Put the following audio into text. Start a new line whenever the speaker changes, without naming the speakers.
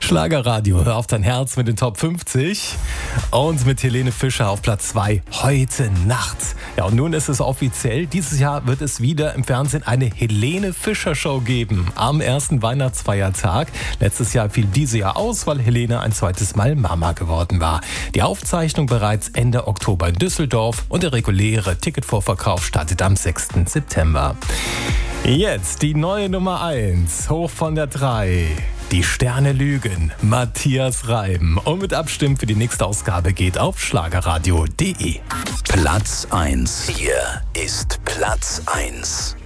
Schlagerradio, hör auf dein Herz mit den Top 50 und mit Helene Fischer auf Platz 2 heute Nacht. Ja, und nun ist es offiziell, dieses Jahr wird es wieder im Fernsehen eine Helene Fischer Show geben am ersten Weihnachtsfeiertag. Letztes Jahr fiel diese Jahr aus, weil Helene ein zweites Mal Mama geworden war. Die Aufzeichnung bereits Ende Oktober in Düsseldorf und der reguläre Ticketvorverkauf startet am 6. September. Jetzt die neue Nummer 1, hoch von der 3. Die Sterne lügen, Matthias Reim. Und mit Abstimmen für die nächste Ausgabe geht auf schlagerradio.de.
Platz 1. Hier ist Platz 1.